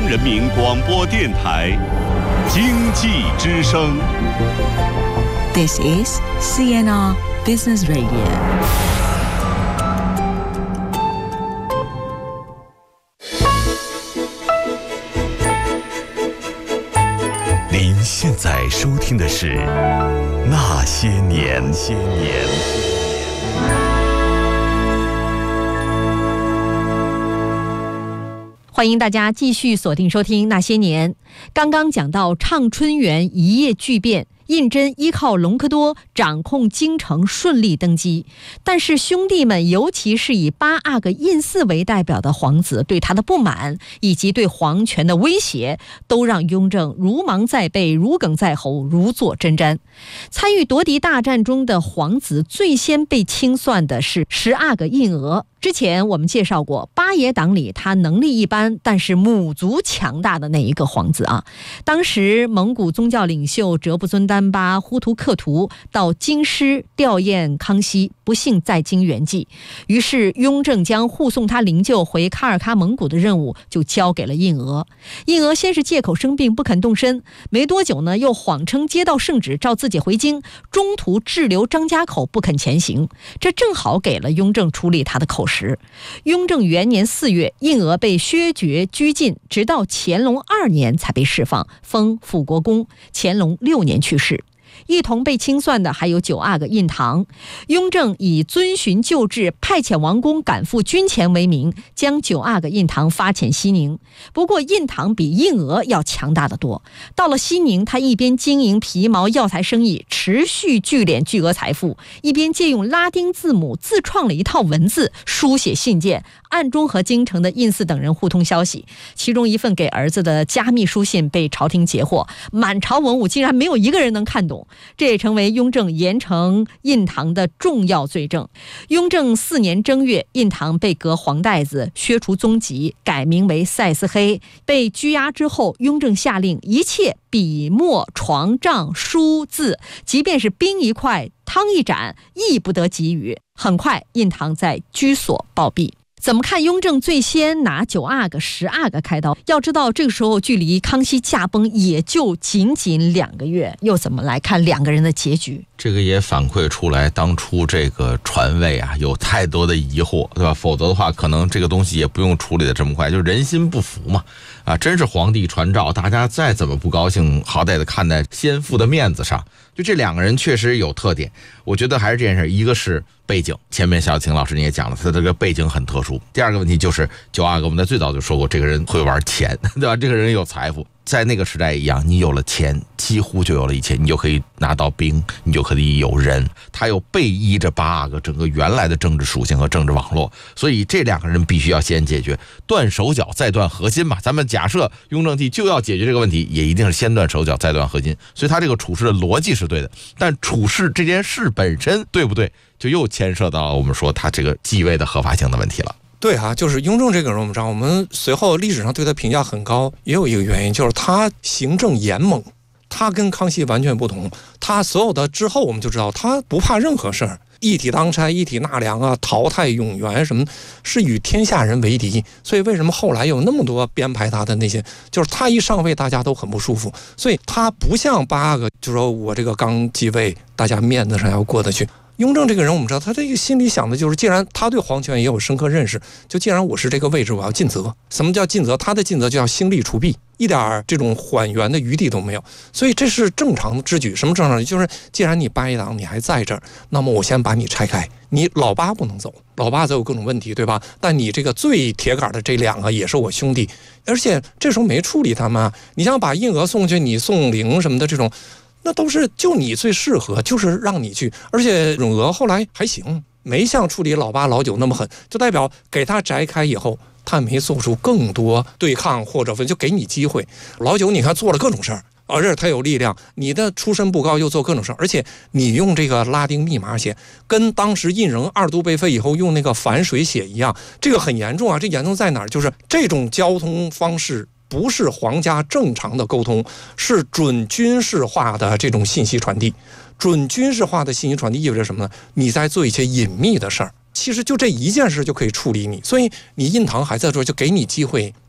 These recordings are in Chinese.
人民广播电台经济之声。 This is CNR Business Radio。 您现在收听的是《那些年》。 欢迎大家继续锁定收听《那些年》。刚刚讲到畅春园一夜巨变，胤禛依靠隆科多掌控京城，顺利登基。但是兄弟们，尤其是以八阿哥胤祀为代表的皇子，对他的不满以及对皇权的威胁，都让雍正如芒在背，如鲠在喉，如坐针毡。参与夺嫡大战中的皇子，最先被清算的是十阿哥胤禌。之前我们介绍过，八爷党里他能力一般，但是母族强大的那一个皇子啊。当时蒙古宗教领袖哲布尊丹巴呼图克图到京师吊唁康熙，不幸在京圆寂。于是雍正将护送他灵柩回喀尔喀蒙古的任务就交给了胤禌。胤禌先是借口生病不肯动身，没多久呢，又谎称接到圣旨召自己回京，中途滞留张家口不肯前行，这正好给了雍正处理他的口实。雍正元年4月，胤禌被削爵拘禁，直到乾隆2年才被释放，封辅国公。乾隆6年去世。一同被清算的还有九阿哥胤堂。雍正以遵循旧制，派遣王公赶赴军前为名，将九阿哥胤堂发遣西宁。不过胤堂比胤禌要强大得多。到了西宁，他一边经营皮毛药材生意，持续聚敛巨额财富，一边借用拉丁字母自创了一套文字，书写信件，暗中和京城的胤祀等人互通消息。其中一份给儿子的加密书信被朝廷截获，满朝文武竟然没有一个人能看懂。这也成为雍正严惩胤堂的重要罪证。雍正4年正月，胤堂被革黄带子，削除宗籍，改名为赛思黑。被拘押之后，雍正下令一切笔墨床帐书字，即便是冰一块汤一盏，亦不得给予。很快胤堂在居所暴毙。怎么看雍正最先拿九阿哥十阿哥开刀？要知道这个时候距离康熙驾崩也就仅仅2个月，又怎么来看两个人的结局？ 这个也反馈出来当初这个传位啊有太多的疑惑，对吧？否则的话可能这个东西也不用处理的这么快，就人心不服嘛。啊，真是皇帝传诏，大家再怎么不高兴，好歹得看在先父的面子上。就这两个人确实有特点，我觉得还是这件事，一个是背景，前面小晴老师你也讲了，他这个背景很特殊。第二个问题就是九阿哥，我们在最早就说过，这个人会玩钱，对吧？这个人有财富，在那个时代一样，你有了钱，几乎就有了一切，你就可以拿到兵，你就可以有人。他又背依着八阿哥整个原来的政治属性和政治网络，所以这两个人必须要先解决，断手脚再断核心嘛。咱们假设雍正帝就要解决这个问题，也一定是先断手脚再断核心，所以他这个处事的逻辑是对的，但处事这件事本身对不对，就又牵涉到我们说他这个继位的合法性的问题了。 对啊，就是雍正这个人，我们知道，我们随后历史上对他评价很高，也有一个原因，就是他行政严猛，他跟康熙完全不同。他所有的之后，我们就知道他不怕任何事儿，一体当差，一体纳粮啊，淘汰永元什么，是与天下人为敌。所以为什么后来有那么多编排他的那些，就是他一上位，大家都很不舒服。所以他不像八阿哥，就说我这个刚继位，大家面子上要过得去。雍正这个人，我们知道他这个心里想的就是，既然他对皇权也有深刻认识，就既然我是这个位置，我要尽责。什么叫尽责？他的尽责就要兴利除弊，一点这种缓冤的余地都没有。所以这是正常之举。什么正常之举？就是既然你八爷党你还在这儿，那么我先把你拆开。你老八不能走，老八则有各种问题，对吧？但你这个最铁杆的这两个也是我兄弟，而且这时候没处理他们啊。你想把胤禌送去，你送灵什么的这种。那都是就你最适合，就是让你去。而且永禌后来还行，没像处理老八老九那么狠，就代表给他摘开以后，他没做出更多对抗或者就给你机会。老九你看做了各种事儿，而且他有力量，你的出身不高又做各种事儿，而且你用这个拉丁密码写，跟当时胤禛2度被废以后用那个反水写一样，这个很严重啊。这严重在哪儿？就是这种交通方式不是皇家正常的沟通，是准军事化的这种信息传递。准军事化的信息传递意味着什么呢？你在做一些隐秘的事儿，其实就这一件事就可以处理你。所以你胤堂还在这，就给你机会，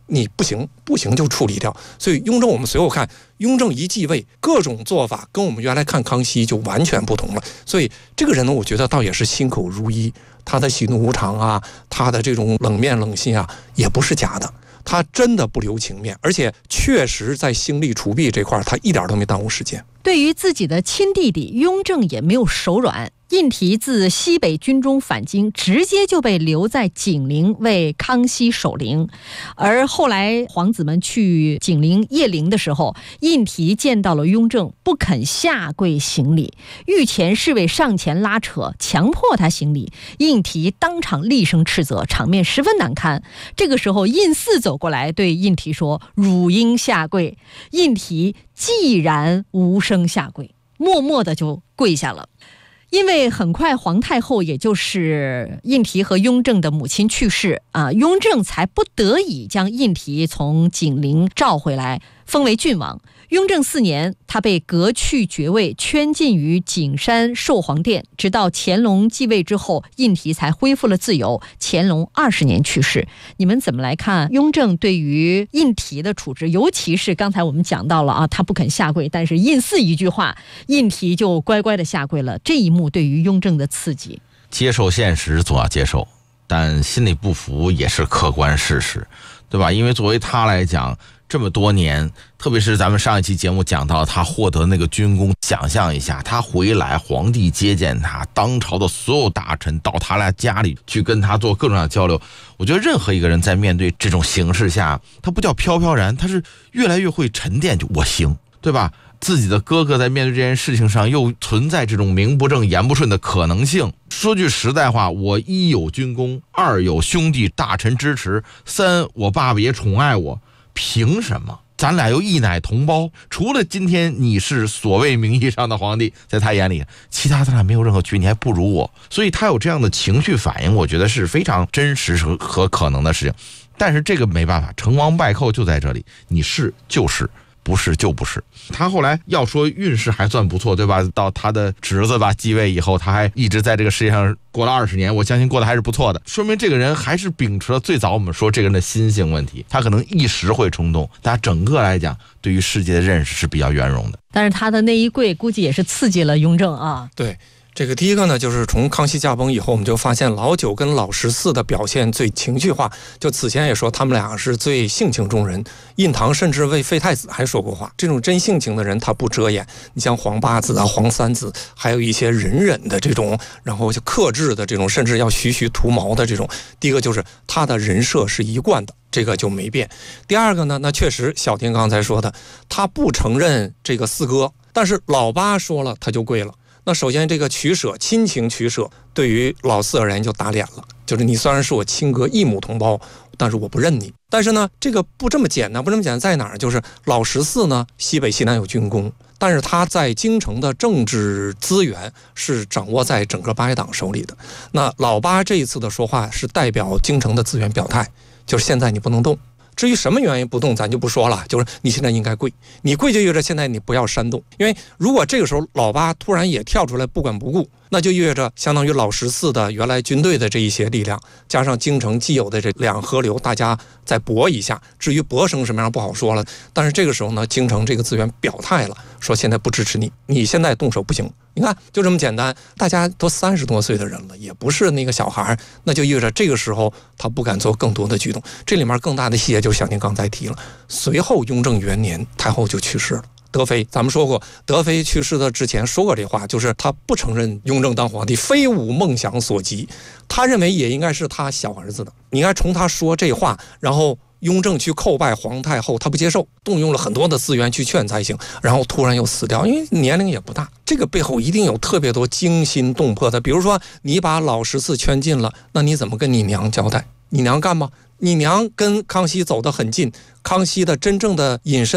你不行就处理掉。所以雍正我们随后看，雍正一继位，各种做法跟我们原来看康熙就完全不同了。所以这个人呢，我觉得倒也是心口如一，他的喜怒无常啊，他的这种冷面冷心啊，也不是假的。他真的不留情面，而且确实在兴利除弊这块他一点都没耽误时间。 对于自己的亲弟弟，雍正也没有手软。胤禔自西北军中返京，直接就被留在景陵为康熙守灵。而后来皇子们去景陵谒陵的时候，胤禔见到了雍正，不肯下跪行礼，御前侍卫上前拉扯，强迫他行礼。胤禔当场厉声斥责，场面十分难堪。这个时候，胤祀走过来对胤禔说：“汝应下跪。”胤禔既然无声下跪，默默的就跪下了。因为很快皇太后也就是胤禔和雍正的母亲去世雍正才不得已将胤禔从景陵召回来，封为郡王。雍正4年，他被革去爵位，圈禁于景山寿皇殿，直到乾隆继位之后，胤禔才恢复了自由。乾隆20年去世。你们怎么来看雍正对于胤禔的处置？尤其是刚才我们讲到了他不肯下跪，但是胤祀一句话，胤禔就乖乖的下跪了。这一幕对于雍正的刺激， 接受现实总要接受，但心里不服也是客观事实，对吧？因为作为他来讲，这么多年，特别是咱们上一期节目讲到他获得那个军功，想象一下，他回来，皇帝接见他，当朝的所有大臣到他俩家里去跟他做各种的交流。我觉得任何一个人在面对这种形势下，他不叫飘飘然，他是越来越会沉淀，就我行，对吧？自己的哥哥在面对这件事情上又存在这种名不正言不顺的可能性。说句实在话，我一有军功，二有兄弟大臣支持，三我爸爸也宠爱我，凭什么？咱俩又一奶同胞，除了今天你是所谓名义上的皇帝，在他眼里其他咱俩没有任何区别，你还不如我。所以他有这样的情绪反应，我觉得是非常真实和可能的事情。但是这个没办法，成王败寇就在这里，你是就是，不是就不是。他后来要说运势还算不错，对吧？到他的侄子吧继位以后，他还一直在这个世界上过了20年，我相信过得还是不错的，说明这个人还是秉持了最早我们说这个人的心性问题。他可能一时会冲动，但整个来讲对于世界的认识是比较圆融的。 但是他的那一跪估计也是刺激了雍正啊。 对，这个第一个呢，就是从康熙驾崩以后，我们就发现老9跟老14的表现最情绪化。就此前也说他们俩是最性情中人，胤堂甚至为废太子还说过话。这种真性情的人他不遮掩，你像皇八子啊、皇三子，还有一些忍的这种，然后就克制的这种，甚至要徐图毛的这种。第一个就是他的人设是一贯的，这个就没变。第二个呢，那确实小婷刚才说的，他不承认这个四哥，但是老八说了他就跪了。那首先这个取舍，亲情取舍，对于老4而言就打脸了，就是你虽然是我亲哥一母同胞，但是我不认你。但是呢，这个不这么简单，不这么简单在哪儿？就是老14呢，西北西南有军功，但是他在京城的政治资源是掌握在整个八一党手里的。那老八这一次的说话是代表京城的资源表态，就是现在你不能动。至于什么原因不动咱就不说了，就是你现在应该跪，你跪就意味着现在你不要煽动。因为如果这个时候老八突然也跳出来不管不顾，那就意味着相当于老14的原来军队的这一些力量，加上京城既有的这两河流，大家再搏一下。至于搏成什么样不好说了，但是这个时候呢，京城这个资源表态了，说现在不支持你，你现在动手不行。你看就这么简单，大家都30多岁的人了，也不是那个小孩，那就意味着这个时候他不敢做更多的举动。这里面更大的细节就是小宁刚才提了，随后雍正元年太后就去世了。德妃，咱们说过，德妃去世的之前说过这话，就是他不承认雍正当皇帝，非吾梦想所及。他认为也应该是他小儿子的。你应该从他说这话，然后雍正去叩拜皇太后，他不接受，动用了很多的资源去劝才行，然后突然又死掉，因为年龄也不大。这个背后一定有特别多惊心动魄的，比如说你把老14圈禁了，那你怎么跟你娘交代？你娘干吗？你娘跟康熙走得很近，康熙的真正的隐身